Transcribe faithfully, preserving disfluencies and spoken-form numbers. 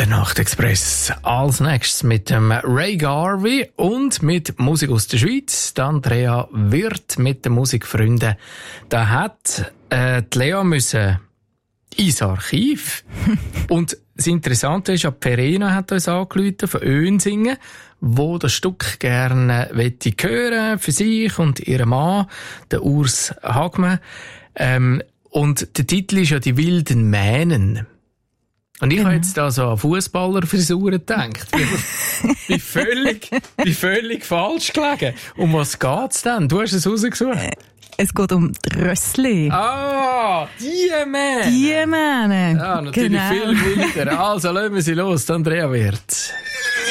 Der Nachtexpress als nächstes mit dem Ray Garvey und mit Musik aus der Schweiz. Die Andrea Wirth mit den Musikfreunden. Da hat äh, die Lea müssen ins Archiv. Und das Interessante ist, die Verena hat uns angerufen von Önsingen, wo das Stück gerne möchte hören für sich und ihren Mann, den Urs Hagmann. Ähm, und der Titel ist ja «Die wilden Mähnen». Und ich genau. habe jetzt da so an Fußballerfrisuren gedacht. Ich bin völlig, bin völlig falsch gelegen. Um was geht's denn? Du hast es rausgesucht. Es geht um die Rössli. Ah, die Mähne. Die Mähne. Ja, natürlich genau. viel wilder. Also, lassen wir sie los, Andrea Wirth.